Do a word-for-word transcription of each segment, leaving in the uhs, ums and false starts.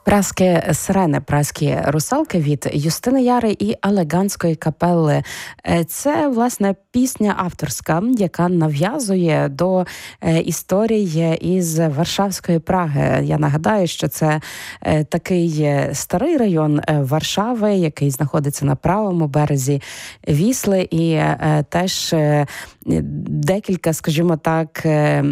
Праське сирени, праські русалки від Юстини Яри і Алеганської капели. Це, власне, пісня авторська, яка нав'язує до історії із Варшавської Праги. Я нагадаю, що це такий старий район Варшави, який знаходиться на правому березі Вісли, і теж декілька, скажімо так,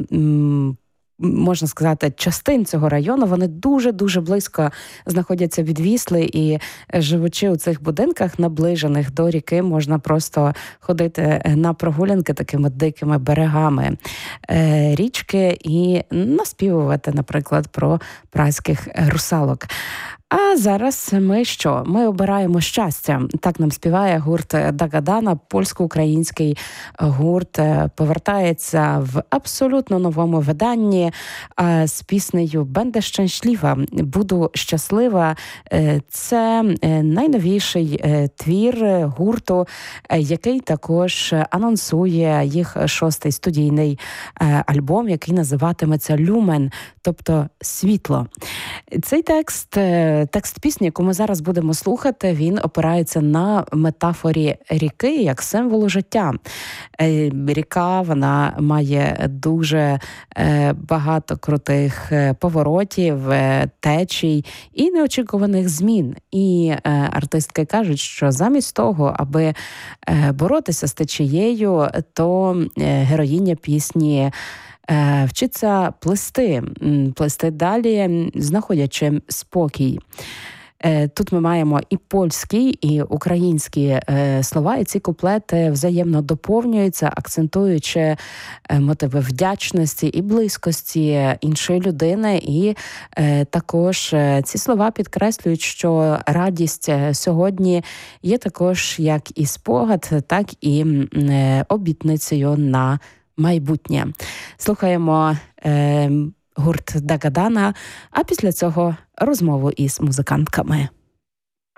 можна сказати, частин цього району, вони дуже-дуже близько знаходяться від Вісли, і живучи у цих будинках, наближених до ріки, можна просто ходити на прогулянки такими дикими берегами е, річки і наспівувати, наприклад, про празьких русалок. А зараз ми що? Ми обираємо щастя. Так нам співає гурт Дагадана, польсько-український гурт. Повертається в абсолютно новому виданні з піснею «Бенде щаслива», «Буду щаслива». Це найновіший твір гурту, який також анонсує їх шостий студійний альбом, який називатиметься «Люмен», тобто «Світло». Цей текст Текст пісні, яку ми зараз будемо слухати, він опирається на метафорі ріки як символу життя. Ріка, вона має дуже багато крутих поворотів, течій і неочікуваних змін. І артистки кажуть, що замість того, аби боротися з течією, то героїня пісні вчиться плисти, плисти далі, знаходячи спокій. Тут ми маємо і польські, і українські слова, і ці куплети взаємно доповнюються, акцентуючи мотиви вдячності і близькості іншої людини. І також ці слова підкреслюють, що радість сьогодні є також як і спогад, так і обітницею на майбутнє. Слухаємо е, гурт Дагадана, а після цього розмову із музикантками.